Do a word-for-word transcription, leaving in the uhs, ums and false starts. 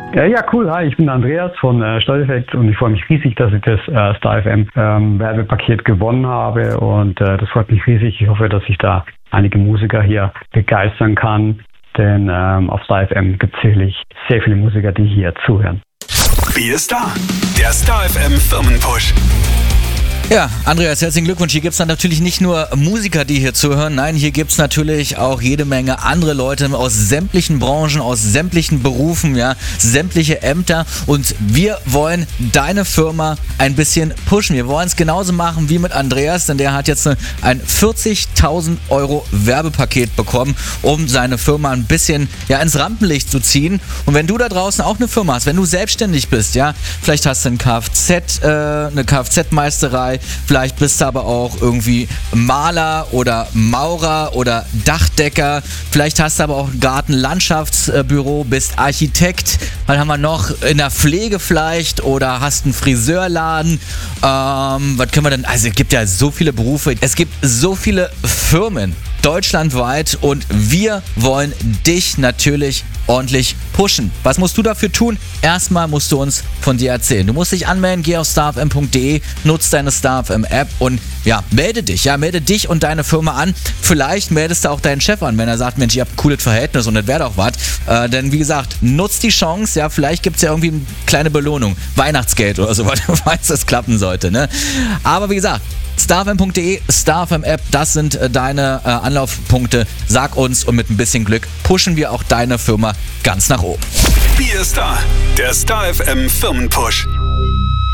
Ja, ja, cool. Hi, ich bin Andreas von äh, Steuereffekt und ich freue mich riesig, dass ich das äh, Star F M ähm, Werbepaket gewonnen habe und äh, das freut mich riesig. Ich hoffe, dass ich da einige Musiker hier begeistern kann, denn ähm, auf Star F M gibt es sicherlich sehr viele Musiker, die hier zuhören. Wir Star, der Star F M Firmenpush. Ja, Andreas, herzlichen Glückwunsch. Hier gibt es dann natürlich nicht nur Musiker, die hier zuhören. Nein, hier gibt es natürlich auch jede Menge andere Leute aus sämtlichen Branchen, aus sämtlichen Berufen, ja, sämtliche Ämter. Und wir wollen deine Firma ein bisschen pushen. Wir wollen es genauso machen wie mit Andreas, denn der hat jetzt ein vierzigtausend Euro Werbepaket bekommen, um seine Firma ein bisschen ja, ins Rampenlicht zu ziehen. Und wenn du da draußen auch eine Firma hast, wenn du selbstständig bist, ja, vielleicht hast du ein Kfz, äh, eine Kfz-Meisterei, vielleicht bist du aber auch irgendwie Maler oder Maurer oder Dachdecker. Vielleicht hast du aber auch ein Gartenlandschaftsbüro, bist Architekt. Was haben wir noch? In der Pflege vielleicht oder hast einen Friseurladen. Ähm, was können wir denn? Also es gibt ja so viele Berufe. Es gibt so viele Firmen deutschlandweit und wir wollen dich natürlich ordentlich pushen. Was musst du dafür tun? Erstmal musst du uns von dir erzählen. Du musst dich anmelden, geh auf star f m punkt d e, nutz deine Star F M App und ja, melde dich. Ja, melde dich und deine Firma an. Vielleicht meldest du auch deinen Chef an, wenn er sagt, Mensch, ihr habt ein cooles Verhältnis und das wäre doch was. Äh, denn wie gesagt, nutzt die Chance. Ja, vielleicht gibt es ja irgendwie eine kleine Belohnung. Weihnachtsgeld oder sowas, falls das klappen sollte. Ne? Aber wie gesagt, star f m punkt d e, Star F M App, das sind äh, deine äh, Anlaufpunkte. Sag uns und mit ein bisschen Glück pushen wir auch deine Firma ganz nach oben. Wir Star, der Star F M Firmenpush.